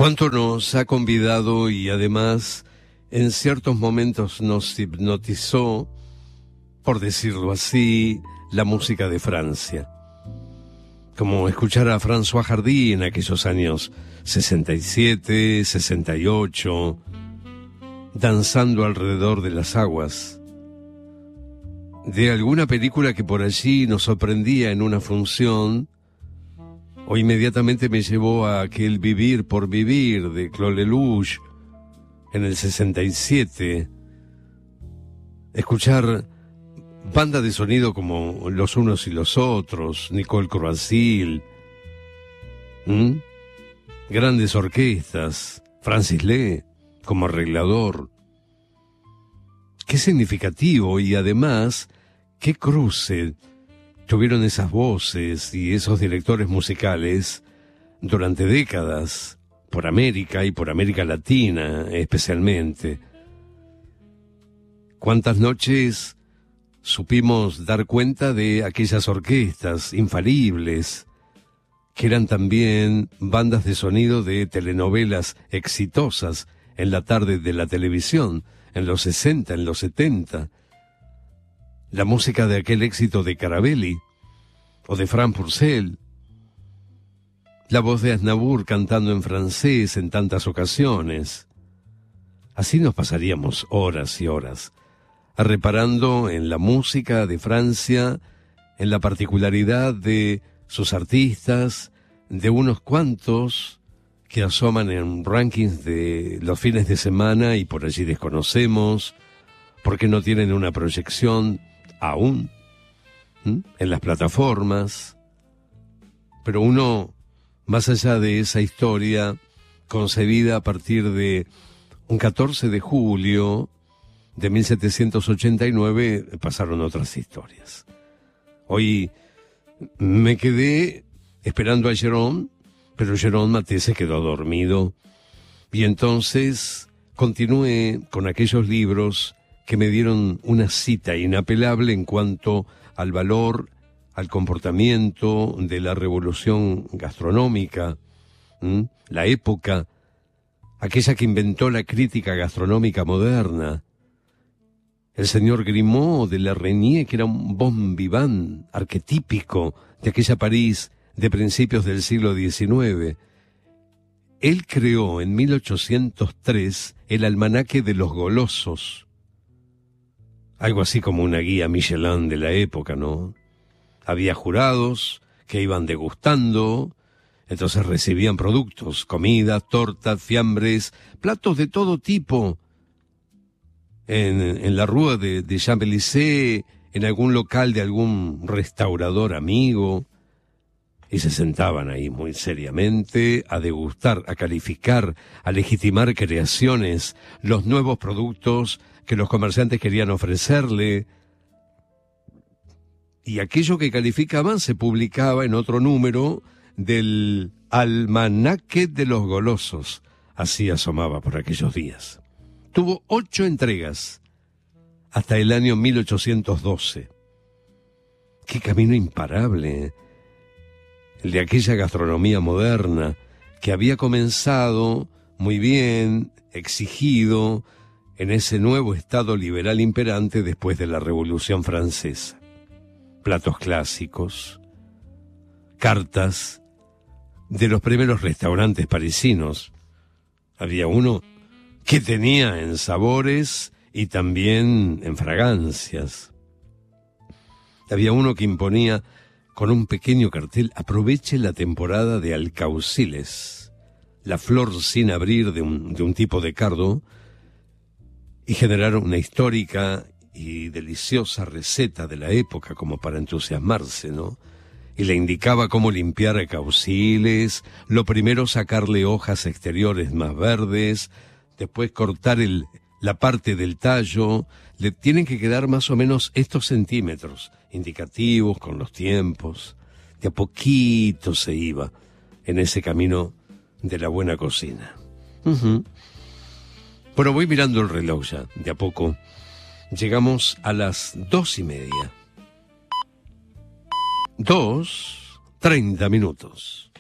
Cuánto nos ha convidado y además en ciertos momentos nos hipnotizó, por decirlo así, la música de Francia. Como escuchar a François Hardy en aquellos años 67, 68, danzando alrededor de las aguas. De alguna película que por allí nos sorprendía en una función, o inmediatamente me llevó a aquel Vivir por Vivir de Claude Lelouch en el 67. Escuchar banda de sonido como Los Unos y los Otros, Nicole Croisille, grandes orquestas, Francis Lee como arreglador. Qué significativo y además qué cruce tuvieron esas voces y esos directores musicales durante décadas, por América y por América Latina especialmente. ¿Cuántas noches supimos dar cuenta de aquellas orquestas infalibles, que eran también bandas de sonido de telenovelas exitosas en la tarde de la televisión, en los 60, en los 70? La música de aquel éxito de Carabelli o de Frank Purcell, la voz de Aznavour cantando en francés en tantas ocasiones. Así nos pasaríamos horas y horas, reparando en la música de Francia, en la particularidad de sus artistas, de unos cuantos que asoman en rankings de los fines de semana y por allí desconocemos, porque no tienen una proyección aún en las plataformas. Pero uno, más allá de esa historia concebida a partir de un 14 de julio de 1789, pasaron otras historias. Hoy me quedé esperando a Jérôme, pero Jérôme Maté se quedó dormido, y entonces continué con aquellos libros que me dieron una cita inapelable en cuanto al valor, al comportamiento de la revolución gastronómica, la época, aquella que inventó la crítica gastronómica moderna. El señor Grimaud de La Reynie, que era un bon vivant arquetípico de aquella París de principios del siglo XIX. Él creó en 1803 el almanaque de los golosos, algo así como una guía Michelin de la época, ¿no? Había jurados que iban degustando, entonces recibían productos, comidas, tortas, fiambres, platos de todo tipo, en la rúa de Champs-Élysées, en algún local de algún restaurador amigo, y se sentaban ahí muy seriamente a degustar, a calificar, a legitimar creaciones, los nuevos productos que los comerciantes querían ofrecerle. Y aquello que calificaban se publicaba en otro número del Almanaque de los Golosos. Así asomaba por aquellos días. Tuvo 8 entregas hasta el año 1812. Qué camino imparable, ¿eh? El de aquella gastronomía moderna que había comenzado muy bien, exigido, en ese nuevo estado liberal imperante después de la Revolución Francesa. Platos clásicos, cartas de los primeros restaurantes parisinos. Había uno que tenía en sabores y también en fragancias. Había uno que imponía con un pequeño cartel: aproveche la temporada de alcauciles, la flor sin abrir de un tipo de cardo, y generaron una histórica y deliciosa receta de la época como para entusiasmarse, ¿no? Y le indicaba cómo limpiar cauciles, lo primero sacarle hojas exteriores más verdes, después cortar la parte del tallo, le tienen que quedar más o menos estos centímetros, indicativos con los tiempos. De a poquito se iba en ese camino de la buena cocina. Pero voy mirando el reloj ya, de a poco. Llegamos a las 2:30. 2:30.